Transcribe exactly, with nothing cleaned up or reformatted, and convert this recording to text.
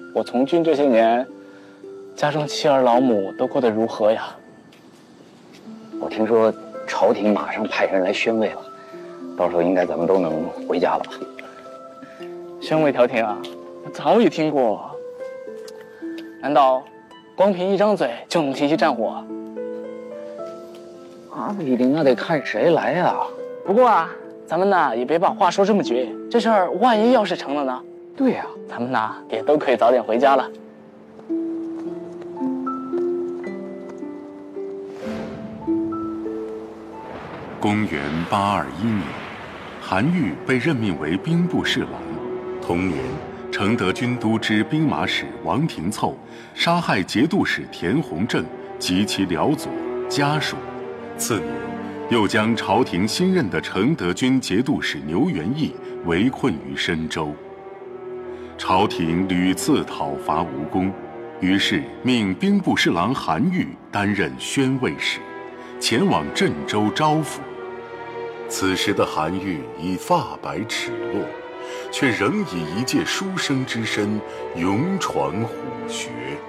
我从军这些年，家中妻儿老母都过得如何呀？ 我听说朝廷马上派人来宣慰了，到时候应该咱们都能回家了吧？ 宣慰调停啊，我早已听过。难道光凭一张嘴就能平息战火？ 啊，不一定，那得看谁来呀。 不过啊，咱们呐也别把话说这么绝，这事儿万一要是成了呢？ 对呀， 咱们呐也都可以早点回家了。 公元八二一年，韩愈被任命为兵部侍郎。同年，承德军都之兵马使王廷凑杀害节度使田弘正及其僚佐家属。次年，又将朝廷新任的承德军节度使牛元义围困于深州。朝廷屡次讨伐无功，于是命兵部侍郎韩愈担任宣慰使，前往镇州招抚。此时的韩愈已发白齿落，却仍以一介书生之身勇闯虎穴。